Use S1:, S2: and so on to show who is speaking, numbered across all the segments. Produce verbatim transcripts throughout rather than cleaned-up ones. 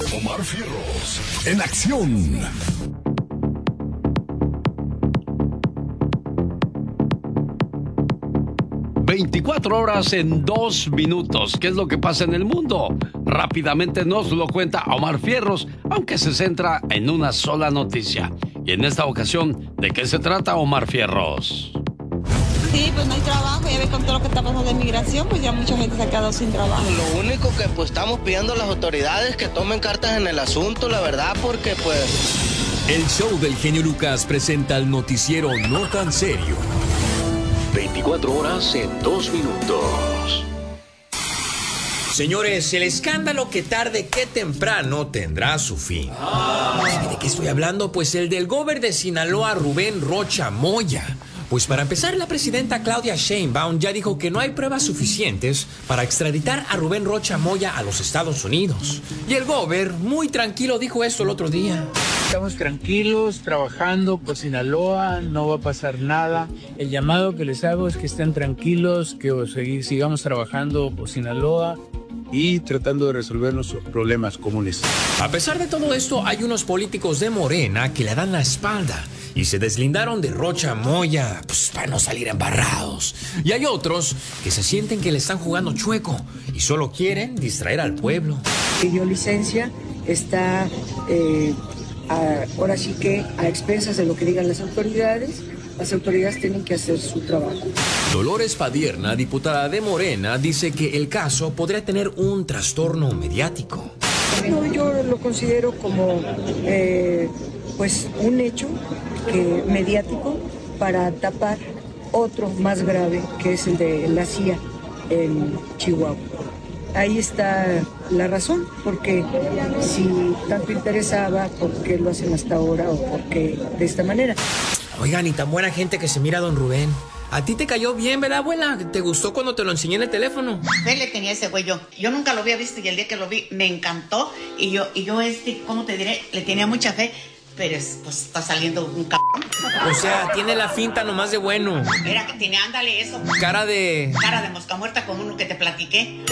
S1: Omar Fierros, en acción.
S2: veinticuatro horas en dos minutos. ¿Qué es lo que pasa en el mundo? Rápidamente nos lo cuenta Omar Fierros, aunque se centra en una sola noticia. Y en esta ocasión, ¿de qué se trata, Omar Fierros?
S3: Sí, pues no hay trabajo, ya ves con todo lo que está pasando de migración, pues ya mucha gente se ha quedado sin trabajo.
S4: Lo único que pues estamos pidiendo a las autoridades que tomen cartas en el asunto, la verdad, porque pues...
S5: El show del genio Lucas presenta el noticiero No Tan Serio.
S6: veinticuatro horas en dos minutos.
S7: Señores, el escándalo que tarde que temprano tendrá su fin. ¿De qué estoy hablando? Pues el del gober de Sinaloa, Rubén Rocha Moya. Pues para empezar, la presidenta Claudia Sheinbaum ya dijo que no hay pruebas suficientes para extraditar a Rubén Rocha Moya a los Estados Unidos. Y el gober, muy tranquilo, dijo esto el otro día.
S8: Estamos tranquilos, trabajando por Sinaloa, no va a pasar nada. El llamado que les hago es que estén tranquilos, que sigamos trabajando por Sinaloa y tratando de resolver nuestros problemas comunes.
S7: A pesar de todo esto, hay unos políticos de Morena que le dan la espalda y se deslindaron de Rocha Moya, pues para no salir embarrados. Y hay otros que se sienten que le están jugando chueco y solo quieren distraer al pueblo.
S9: Pidió licencia, está eh, a, ahora sí que a expensas de lo que digan las autoridades. Las autoridades tienen que hacer su trabajo.
S7: Dolores Padierna, diputada de Morena, dice que el caso podría tener un trastorno mediático.
S9: No, yo lo considero como eh, pues un hecho que, mediático para tapar otro más grave, que es el de la C I A en Chihuahua. Ahí está la razón, porque si tanto interesaba, ¿por qué lo hacen hasta ahora o por qué de esta manera?
S7: Oigan, y tan buena gente que se mira, don Rubén. A ti te cayó bien, ¿verdad, abuela? ¿Te gustó cuando te lo enseñé en el teléfono?
S10: Él le tenía ese güey yo. Yo nunca lo había visto y el día que lo vi me encantó. Y yo, y yo este, ¿cómo te diré? Le tenía mucha fe. Pero es, pues está saliendo un cabrón.
S7: O sea, tiene la finta nomás de bueno.
S10: Mira que tiene, ándale eso.
S7: Cara de...
S10: Cara de mosca muerta con uno que te platiqué.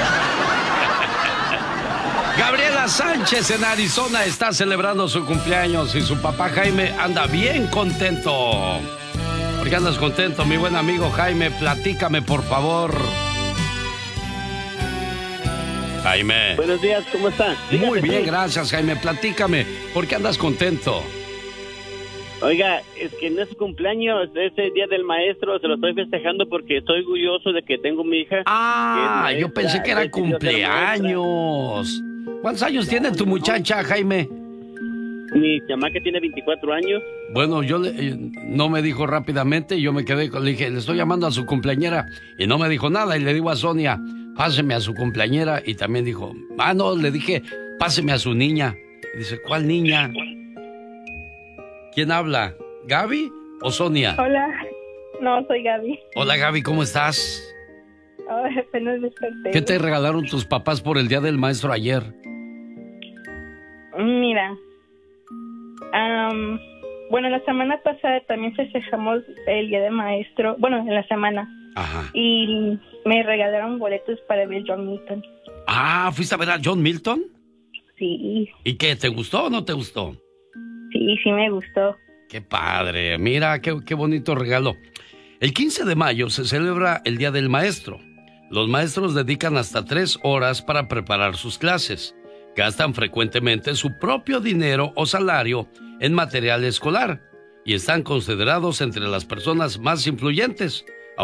S2: Gabriela Sánchez en Arizona está celebrando su cumpleaños y su papá Jaime anda bien contento. ¿Por qué andas contento, mi buen amigo Jaime? Platícame, por favor. Jaime.
S11: Buenos días, ¿cómo está?
S2: Muy bien, gracias, Jaime. Platícame, ¿por qué andas contento?
S11: Oiga, es que no es su cumpleaños, es el día del maestro, se lo estoy festejando porque estoy orgulloso de que tengo mi hija.
S2: Ah, yo pensé que era cumpleaños. ¿Cuántos años tiene tu muchacha, Jaime?
S11: Mi chamaca tiene veinticuatro años.
S2: Bueno, yo le, no me dijo rápidamente, yo me quedé, le dije, le estoy llamando a su cumpleañera, y no me dijo nada, y le digo a Sonia, páseme a su cumpleañera, y también dijo, ah, no, le dije, páseme a su niña. Y dice, ¿cuál niña? ¿Quién habla? ¿Gaby o Sonia?
S12: Hola, no, soy Gaby.
S2: Hola, Gaby, ¿cómo estás?
S12: Oh, apenas desperté.
S2: ¿Qué te regalaron tus papás por el Día del Maestro ayer?
S12: Mira, um, bueno, la semana pasada también festejamos el Día del Maestro, bueno, en la semana.
S2: Ajá.
S12: Y me regalaron boletos para ver John Milton.
S2: Ah, ¿fuiste a ver a John Milton?
S12: Sí.
S2: ¿Y qué, te gustó o no te gustó?
S12: Sí, sí me gustó.
S2: Qué padre, mira, qué, qué bonito regalo. El quince de mayo se celebra el Día del Maestro. Los maestros dedican hasta tres horas para preparar sus clases. Gastan frecuentemente su propio dinero o salario en material escolar y están considerados entre las personas más influyentes.